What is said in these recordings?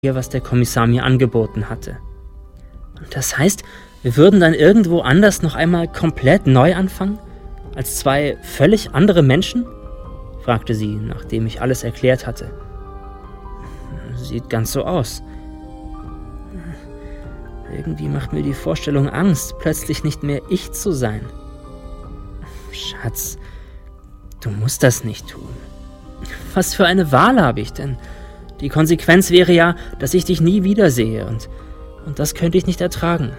was der Kommissar mir angeboten hatte. Und das heißt, wir würden dann irgendwo anders noch einmal komplett neu anfangen? Als zwei völlig andere Menschen? Fragte sie, nachdem ich alles erklärt hatte. Sieht ganz so aus. Irgendwie macht mir die Vorstellung Angst, plötzlich nicht mehr ich zu sein. Schatz, du musst das nicht tun. Was für eine Wahl habe ich denn? Die Konsequenz wäre ja, dass ich dich nie wiedersehe und das könnte ich nicht ertragen.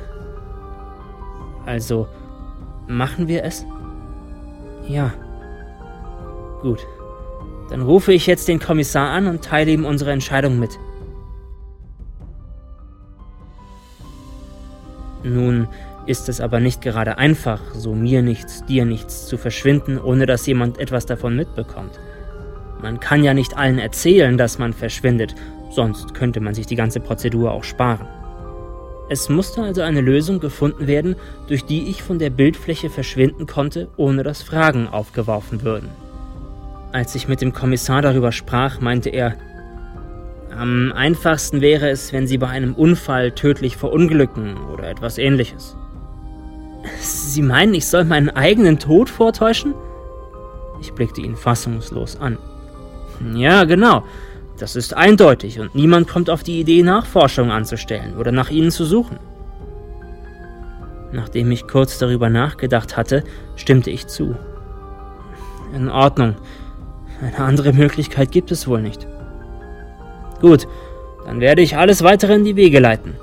Also, machen wir es? Ja. Gut. Dann rufe ich jetzt den Kommissar an und teile ihm unsere Entscheidung mit. Nun ist es aber nicht gerade einfach, so mir nichts, dir nichts zu verschwinden, ohne dass jemand etwas davon mitbekommt. Man kann ja nicht allen erzählen, dass man verschwindet, sonst könnte man sich die ganze Prozedur auch sparen. Es musste also eine Lösung gefunden werden, durch die ich von der Bildfläche verschwinden konnte, ohne dass Fragen aufgeworfen würden. Als ich mit dem Kommissar darüber sprach, meinte er, am einfachsten wäre es, wenn Sie bei einem Unfall tödlich verunglücken oder etwas Ähnliches. Sie meinen, ich soll meinen eigenen Tod vortäuschen? Ich blickte ihn fassungslos an. Ja, genau. Das ist eindeutig und niemand kommt auf die Idee, Nachforschung anzustellen oder nach ihnen zu suchen. Nachdem ich kurz darüber nachgedacht hatte, stimmte ich zu. In Ordnung. Eine andere Möglichkeit gibt es wohl nicht. Gut, dann werde ich alles weitere in die Wege leiten.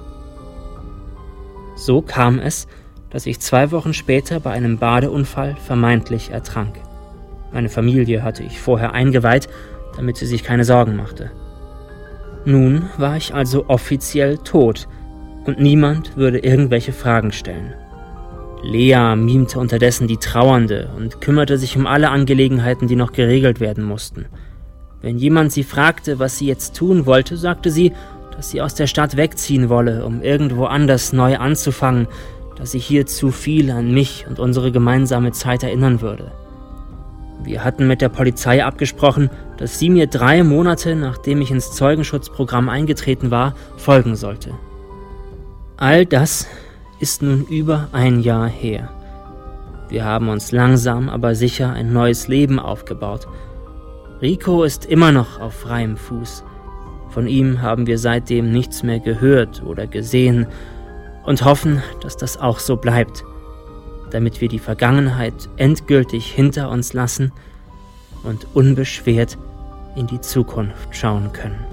So kam es, dass ich 2 Wochen später bei einem Badeunfall vermeintlich ertrank. Meine Familie hatte ich vorher eingeweiht, damit sie sich keine Sorgen machte. Nun war ich also offiziell tot und niemand würde irgendwelche Fragen stellen. Lea mimte unterdessen die Trauernde und kümmerte sich um alle Angelegenheiten, die noch geregelt werden mussten. Wenn jemand sie fragte, was sie jetzt tun wollte, sagte sie, dass sie aus der Stadt wegziehen wolle, um irgendwo anders neu anzufangen, dass sie hier zu viel an mich und unsere gemeinsame Zeit erinnern würde. Wir hatten mit der Polizei abgesprochen, dass sie mir 3 Monate, nachdem ich ins Zeugenschutzprogramm eingetreten war, folgen sollte. All das ist nun über 1 Jahr her. Wir haben uns langsam, aber sicher ein neues Leben aufgebaut. Rico ist immer noch auf freiem Fuß. Von ihm haben wir seitdem nichts mehr gehört oder gesehen und hoffen, dass das auch so bleibt, damit wir die Vergangenheit endgültig hinter uns lassen und unbeschwert in die Zukunft schauen können.